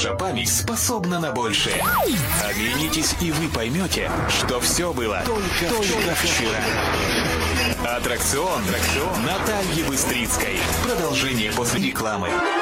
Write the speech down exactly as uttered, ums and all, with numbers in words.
Ваша память способна на большее. Оглянитесь, и вы поймете, что все было только, только вчера. Аттракцион, Аттракцион Натальи Быстрицкой. Продолжение после рекламы.